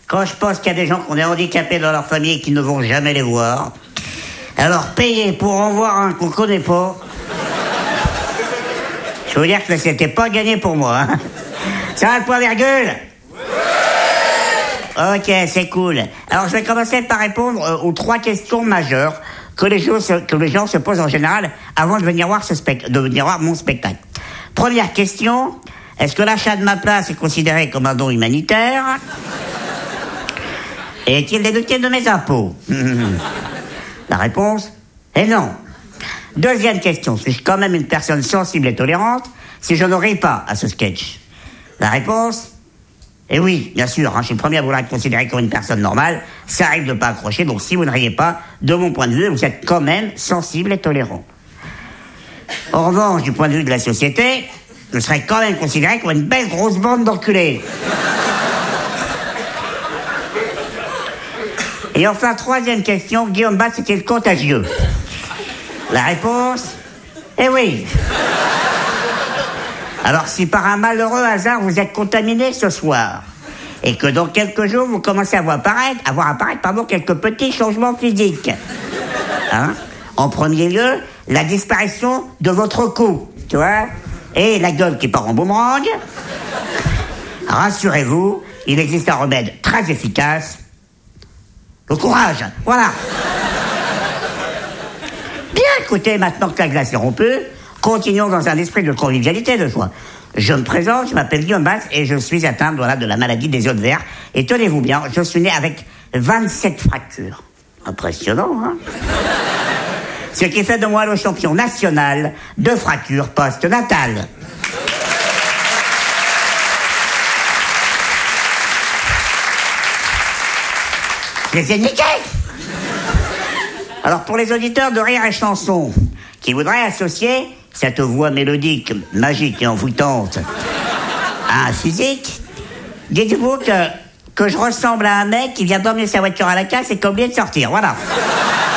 quand je pense qu'il y a des gens qui ont des handicapés dans leur famille et qui ne vont jamais les voir, alors payer pour en voir un qu'on connaît pas, je veux dire que c'était pas gagné pour moi. Hein. Ça va le point virgule? Ok, c'est cool. Alors je vais commencer par répondre aux 3 questions majeures que les gens se posent en général avant de venir voir mon spectacle. Première question, est-ce que l'achat de ma place est considéré comme un don humanitaire? Et est-il déductible de mes impôts? La réponse est non. Deuxième question, suis-je quand même une personne sensible et tolérante si je ne ris pas à ce sketch? La réponse est oui, bien sûr, hein, je suis le premier à vouloir être considéré comme une personne normale, ça arrive de ne pas accrocher, donc si vous ne riez pas, de mon point de vue, vous êtes quand même sensible et tolérant. En revanche, du point de vue de la société, je serais quand même considéré comme une belle grosse bande d'enculés. Et enfin, troisième question, Guillaume Batz est-il contagieux? La réponse est oui. Alors si par un malheureux hasard vous êtes contaminé ce soir, et que dans quelques jours vous commencez à voir apparaître quelques petits changements physiques. Hein? En premier lieu, la disparition de votre cou, tu vois, et la gueule qui part en boomerang. Rassurez-vous, il existe un remède très efficace. Le courage, voilà. Bien, écoutez, maintenant que la glace est rompue, continuons dans un esprit de convivialité, de joie. Je me présente, je m'appelle Guillaume Batz et je suis atteint de la maladie des yeux de verre. Et tenez-vous bien, je suis né avec 27 fractures. Impressionnant, hein? Ce qui fait de moi le champion national de fractures post-natales. Je les ai niqués! Alors pour les auditeurs de Rire et Chanson qui voudraient associer cette voix mélodique, magique et envoûtante à un physique, dites-vous que je ressemble à un mec qui vient dormir sa voiture à la casse et qui a oublié de sortir, voilà.